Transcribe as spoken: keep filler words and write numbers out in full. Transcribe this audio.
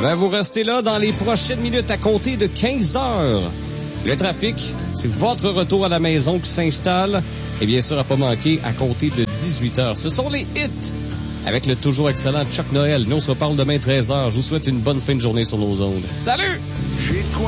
ben, vous restez là dans les prochaines minutes à compter de quinze heures. Le trafic, c'est votre retour à la maison qui s'installe. Et bien sûr, à pas manquer, à compter de dix-huit heures. Ce sont les hits avec le toujours excellent Chuck Noël. Nous, on se reparle demain treize heures. Je vous souhaite une bonne fin de journée sur nos ondes. Salut!